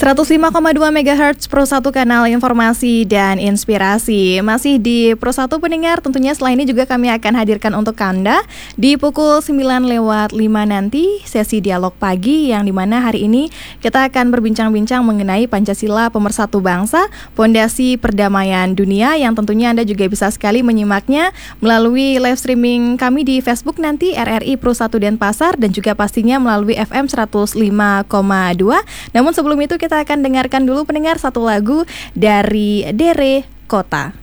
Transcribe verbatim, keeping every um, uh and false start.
seratus lima koma dua megahertz Pro satu, kanal informasi dan inspirasi. Masih di Pro satu pendengar, tentunya setelah ini juga kami akan hadirkan untuk Anda di pukul sembilan lewat lima nanti sesi dialog pagi, yang dimana hari ini kita akan berbincang-bincang mengenai Pancasila Pemersatu Bangsa, Pondasi Perdamaian Dunia, yang tentunya Anda juga bisa sekali menyimaknya melalui live streaming kami di Facebook nanti R R I Pro satu Denpasar, dan juga pastinya melalui F M seratus lima koma dua. Namun sebelum itu kita akan dengarkan dulu pendengar satu lagu dari Dere Kota.